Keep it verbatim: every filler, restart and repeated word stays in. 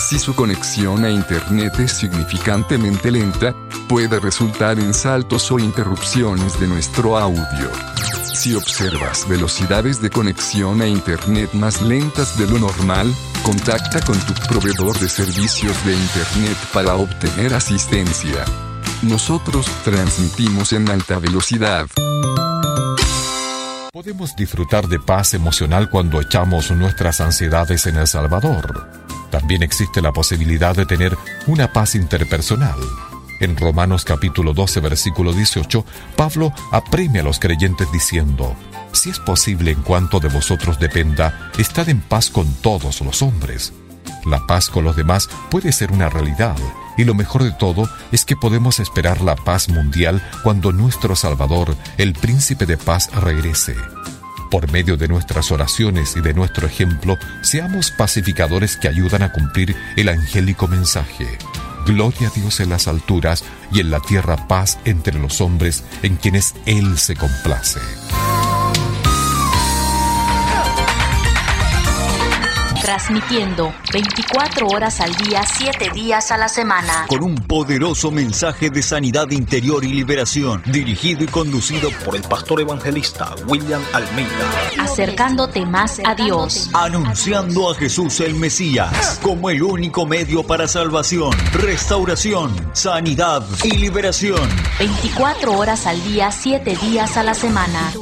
Si su conexión a Internet es significantemente lenta, puede resultar en saltos o interrupciones de nuestro audio. Si observas velocidades de conexión a Internet más lentas de lo normal, contacta con tu proveedor de servicios de Internet para obtener asistencia. Nosotros transmitimos en alta velocidad. Podemos disfrutar de paz emocional cuando echamos nuestras ansiedades en El Salvador. También existe la posibilidad de tener una paz interpersonal. En Romanos capítulo doce, versículo dieciocho, Pablo apremia a los creyentes diciendo: si es posible en cuanto de vosotros dependa, estad en paz con todos los hombres. La paz con los demás puede ser una realidad, y lo mejor de todo es que podemos esperar la paz mundial cuando nuestro Salvador, el Príncipe de Paz, regrese. Por medio de nuestras oraciones y de nuestro ejemplo, seamos pacificadores que ayudan a cumplir el angélico mensaje. Gloria a Dios en las alturas y en la tierra paz entre los hombres en quienes Él se complace. Transmitiendo veinticuatro horas al día, siete días a la semana. Con un poderoso mensaje de sanidad interior y liberación. Dirigido y conducido por el pastor evangelista William Almeida. Acercándote más a Dios. Anunciando a Jesús el Mesías como el único medio para salvación, restauración, sanidad y liberación. veinticuatro horas al día, siete días a la semana.